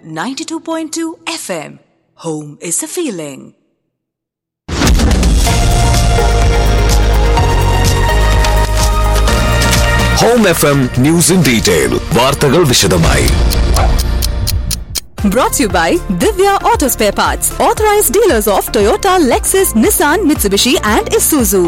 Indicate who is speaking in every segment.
Speaker 1: 92.2 FM. Home is a feeling.
Speaker 2: Home FM News in Detail. വാർത്തകൾ വിശദമായി.
Speaker 1: Brought to you by Divya Auto Spare Parts, authorized dealers of Toyota, Lexus, Nissan, Mitsubishi and Isuzu.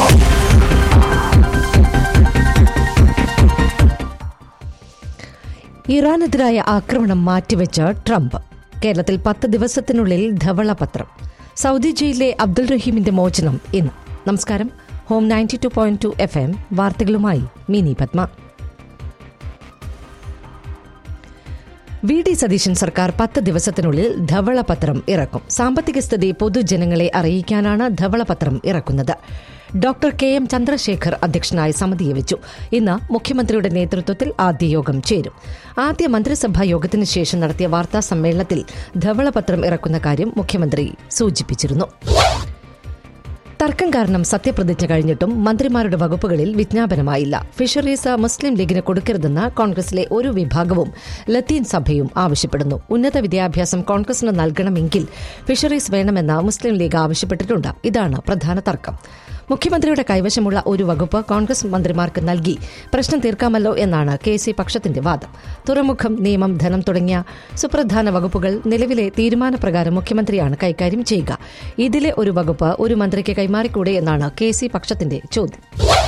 Speaker 3: ഇറാനെതിരായ ആക്രമണം മാറ്റിവെച്ച Trump. കേരളത്തിൽ 10 ദിവസത്തിനുള്ളിൽ ധവളപത്രം. Saudi ജയിലിലെ അബ്ദുൾ റഹീമിന്റെ മോചനം ഇന്ന്. നമസ്കാരം. ഹോം 92.2 FM വാർത്തകളുമായി mini Padma. V D Satheesan സർക്കാർ 10 ദിവസത്തിനുള്ളിൽ ധവളപത്രം ഇറക്കും. സാമ്പത്തിക സ്ഥിതി പൊതുജനങ്ങളെ അറിയിക്കാനാണ് ധവളപത്രം ഇറക്കുന്നത്. ഡോക്ടർ കെ എം ചന്ദ്രശേഖർ അധ്യക്ഷനായ സമിതിയെ വെച്ചു. ഇന്ന് മുഖ്യമന്ത്രിയുടെ നേതൃത്വത്തിൽ ആദ്യ യോഗം ചേരും. ആദ്യ മന്ത്രിസഭാ യോഗത്തിന് ശേഷം നടത്തിയ വാർത്താ സമ്മേളനത്തിൽ ധവളപത്രം ഇറക്കുന്ന കാര്യം മുഖ്യമന്ത്രി സൂചിപ്പിച്ചിരുന്നു. തർക്കം കാരണം സത്യപ്രതിജ്ഞ കഴിഞ്ഞിട്ടും മന്ത്രിമാരുടെ വകുപ്പുകളിൽ വിജ്ഞാപനമായില്ല. ഫിഷറീസ് മുസ്ലിം ലീഗിന് കൊടുക്കരുതെന്ന് കോൺഗ്രസിലെ ഒരു വിഭാഗവും ലത്തീൻ സഭയും ആവശ്യപ്പെടുന്നു. ഉന്നത വിദ്യാഭ്യാസം കോൺഗ്രസിന് നൽകണമെങ്കിൽ ഫിഷറീസ് വേണമെന്ന് മുസ്ലിം ലീഗ് ആവശ്യപ്പെട്ടിട്ടുണ്ട്. ഇതാണ് പ്രധാന തർക്കം. മുഖ്യമന്ത്രിയുടെ കൈവശമുള്ള ഒരു വകുപ്പ് കോൺഗ്രസ് മന്ത്രിമാർക്ക് നൽകി പ്രശ്നം തീർക്കാമല്ലോ എന്നാണ് കെ.സി. പക്ഷത്തിന്റെ വാദം. തുറമുഖം, നിയമം, ധനം തുടങ്ങിയ സുപ്രധാന വകുപ്പുകൾ നിലവിലെ തീരുമാനപ്രകാരം മുഖ്യമന്ത്രിയാണ് കൈകാര്യം ചെയ്യുക. ഇതിലെ ഒരു വകുപ്പ് ഒരു മന്ത്രിക്ക് കൈമാറിക്കൂടെ എന്നാണ് കെ.സി. പക്ഷത്തിന്റെ ചോദ്യം.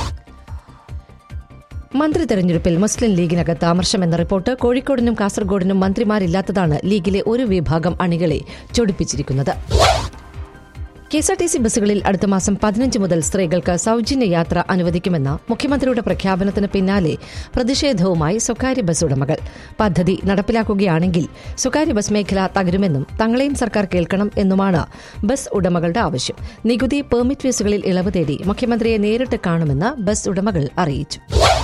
Speaker 3: മന്ത്രി തെരഞ്ഞെടുപ്പിൽ മുസ്ലിം ലീഗിനകത്ത് അമർശമെന്ന റിപ്പോർട്ട്. കോഴിക്കോടിനും കാസർഗോഡിനും മന്ത്രിമാരില്ലാത്തതാണ് ലീഗിലെ ഒരു വിഭാഗം അണികളെ ചൊടിപ്പിച്ചിരിക്കുന്നത്. കെഎസ്ആർടിസി ബസ്സുകളിൽ അടുത്ത മാസം 15 മുതൽ സ്ത്രീകൾക്ക് സൌജന്യ യാത്ര അനുവദിക്കുമെന്ന മുഖ്യമന്ത്രിയുടെ പ്രഖ്യാപനത്തിന് പിന്നാലെ പ്രതിഷേധവുമായി സ്വകാര്യ ബസ് ഉടമകൾ. പദ്ധതി നടപ്പിലാക്കുകയാണെങ്കിൽ സ്വകാര്യ ബസ് മേഖല തകരുമെന്നും തങ്ങളെയും സർക്കാർ കേൾക്കണം എന്നുമാണ് ബസ് ഉടമകളുടെ ആവശ്യം. നികുതി, പെർമിറ്റ് ഫീസുകളിൽ ഇളവ് തേടി മുഖ്യമന്ത്രിയെ നേരിട്ട് കാണുമെന്ന് ബസ് ഉടമകൾ അറിയിച്ചു.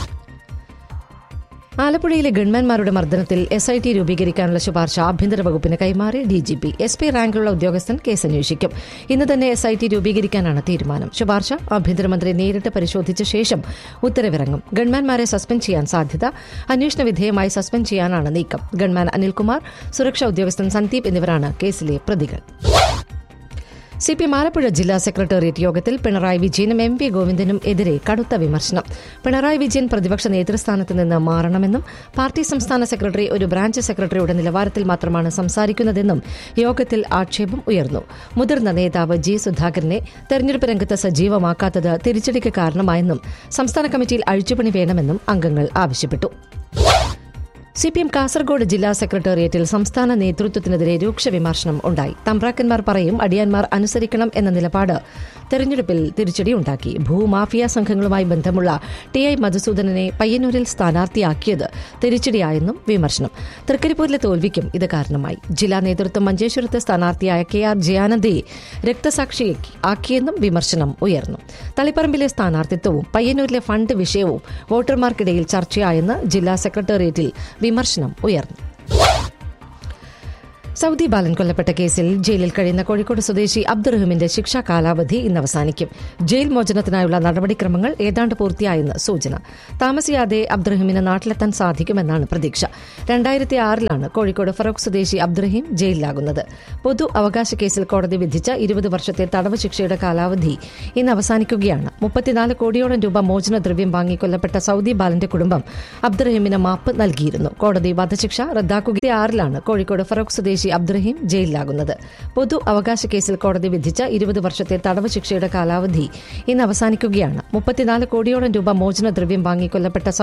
Speaker 3: ആലപ്പുഴയിലെ ഗൺമാൻമാരുടെ മർദ്ദനത്തിൽ SIT രൂപീകരിക്കാനുള്ള ശുപാർശ ആഭ്യന്തര വകുപ്പിന് കൈമാറി DGP. SP റാങ്കിലുള്ള ഉദ്യോഗസ്ഥൻ കേസ് അന്വേഷിക്കും. ഇന്ന് തന്നെ SIT രൂപീകരിക്കാനാണ് തീരുമാനം. ശുപാർശ ആഭ്യന്തരമന്ത്രി നേരിട്ട് പരിശോധിച്ച ശേഷം ഉത്തരവിറങ്ങും. ഗൺമാൻമാരെ സസ്പെൻഡ് ചെയ്യാൻ സാധ്യത. അന്വേഷണ വിധേയമായി സസ്പെൻഡ് ചെയ്യാനാണ് നീക്കം. ഗൺമാൻ അനിൽകുമാർ, സുരക്ഷാ ഉദ്യോഗസ്ഥൻ സന്ദീപ് എന്നിവരാണ് കേസിലെ പ്രതികൾ. CPM ആലപ്പുഴ ജില്ലാ സെക്രട്ടേറിയറ്റ് യോഗത്തിൽ പിണറായി വിജയനും MP ഗോവിന്ദനും എതിരെ കടുത്ത വിമർശനം. പിണറായി വിജയൻ പ്രതിപക്ഷ നേതൃസ്ഥാനത്ത് നിന്ന് മാറണമെന്നും പാർട്ടി സംസ്ഥാന സെക്രട്ടറി ഒരു ബ്രാഞ്ച് സെക്രട്ടറിയുടെ നിലവാരത്തിൽ മാത്രമാണ് സംസാരിക്കുന്നതെന്നും യോഗത്തിൽ ആക്ഷേപം ഉയർന്നു. മുതിർന്ന നേതാവ് G. സുധാകരനെ തെരഞ്ഞെടുപ്പ് രംഗത്ത് സജീവമാക്കാത്തത് തിരിച്ചടിക്ക് കാരണമായെന്നും സംസ്ഥാന കമ്മിറ്റിയിൽ അഴിച്ചുപണി വേണമെന്നും അംഗങ്ങൾ ആവശ്യപ്പെട്ടു. CPM കാസർഗോഡ് ജില്ലാ സെക്രട്ടേറിയറ്റിൽ സംസ്ഥാന നേതൃത്വത്തിനെതിരെ രൂക്ഷ വിമർശനം ഉണ്ടായി. തമ്പ്രാക്കന്മാർ പറയും, അടിയാന്മാർ അനുസരിക്കണം എന്ന നിലപാട് തെരഞ്ഞെടുപ്പിൽ തിരിച്ചടിയുണ്ടാക്കി. ഭൂമാഫിയ സംഘങ്ങളുമായി ബന്ധമുള്ള TI മധുസൂദനനെ പയ്യന്നൂരിൽ സ്ഥാനാർത്ഥിയാക്കിയത് തിരിച്ചടിയായെന്നും വിമർശനം. തൃക്കരിപ്പൂരിലെ തോൽവിക്കും ഇത് കാരണമായി. ജില്ലാ നേതൃത്വം മഞ്ചേശ്വരത്ത് സ്ഥാനാർത്ഥിയായ KR ജയാനന്ദയെ രക്തസാക്ഷിയാക്കിയെന്നും വിമർശനം ഉയർന്നു. തളിപ്പറമ്പിലെ സ്ഥാനാർത്ഥിത്വവും പയ്യന്നൂരിലെ ഫണ്ട് വിഷയവും വോട്ടർമാർക്കിടയിൽ ചർച്ചയായെന്ന് ജില്ലാ സെക്രട്ടേറിയറ്റിൽ വിമർശനം ഉയർന്നു. സൗദി ബാലൻ കൊല്ലപ്പെട്ട കേസിൽ ജയിലിൽ കഴിയുന്ന കോഴിക്കോട് സ്വദേശി അബ്ദുറഹീമിന്റെ ശിക്ഷാ കാലാവധി ഇന്ന് അവസാനിക്കും. ജയിൽ മോചനത്തിനായുള്ള നടപടിക്രമങ്ങൾ ഏതാണ്ട് പൂർത്തിയായെന്ന് സൂചന. താമസിയാതെ അബ്ദുറഹീമിന് നാട്ടിലെത്താൻ സാധിക്കുമെന്നാണ് പ്രതീക്ഷ. 2006 കോഴിക്കോട് ഫറോക്ക് സ്വദേശി അബ്ദുറഹീം ജയിലിലാകുന്നത്. പൊതു അവകാശ കേസിൽ കോടതി വിധിച്ച 20 വർഷത്തെ തടവ് ശിക്ഷയുടെ കാലാവധി ഇന്ന് അവസാനിക്കുകയാണ്. 34 കോടിയോളം രൂപ മോചനദ്രവ്യം വാങ്ങി കൊല്ലപ്പെട്ട സൗദി ബാലന്റെ കുടുംബം അബ്ദുറഹീമിന് മാപ്പ് നൽകിയിരുന്നു. കോടതി വധശിക്ഷ റദ്ദാക്കുകയാണ്. കോഴിക്കോട് ഫറോക്ക് സ്വദേശി അബ്ദുറഹീം ജയിലിലാകുന്നത്. പൊതു അവകാശ കേസിൽ കോടതി വിധിച്ച 20 വർഷത്തെ തടവ് ശിക്ഷയുടെ കാലാവധി ഇന്ന് അവസാനിക്കുകയാണ്. 34 കോടിയോളം രൂപ മോചനദ്രവ്യം വാങ്ങി കൊല്ലപ്പെട്ട